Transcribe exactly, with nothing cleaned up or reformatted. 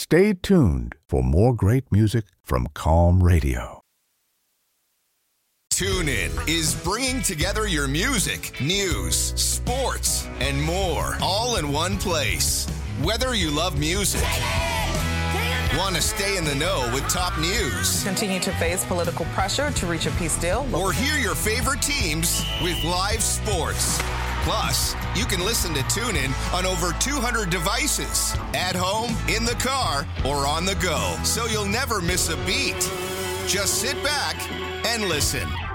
Stay tuned for more great music from Calm Radio. TuneIn is bringing together your music, news, sports, and more all in one place. Whether you love music, want to stay in the know with top news, continue to face political pressure to reach a peace deal, or hear your favorite teams with live sports. Plus, you can listen to TuneIn on over two hundred devices, at home, in the car, or on the go, so you'll never miss a beat. Just sit back and listen.